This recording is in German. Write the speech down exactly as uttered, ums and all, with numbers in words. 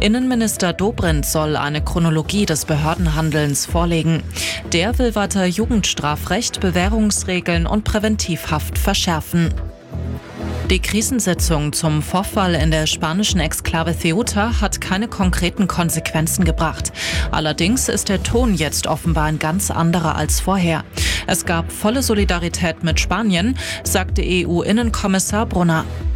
Innenminister Dobrindt soll eine Chronologie des Behördenhandelns vorlegen. Der will weiter Jugendstrafrecht, Bewährungsregeln und Präventivhaft verschärfen. Die Krisensitzung zum Vorfall in der spanischen Exklave Ceuta hat keine konkreten Konsequenzen gebracht. Allerdings ist der Ton jetzt offenbar ein ganz anderer als vorher. Es gab volle Solidarität mit Spanien, sagte E U-Innenkommissar Brunner.